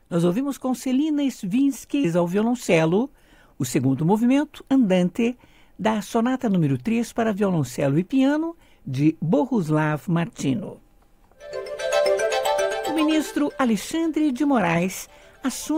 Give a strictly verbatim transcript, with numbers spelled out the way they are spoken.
Nós ouvimos com Celina Svinsky ao violoncelo, o segundo movimento, Andante, da sonata número três para violoncelo e piano, de Bohuslav Martino. O ministro Alexandre de Moraes assume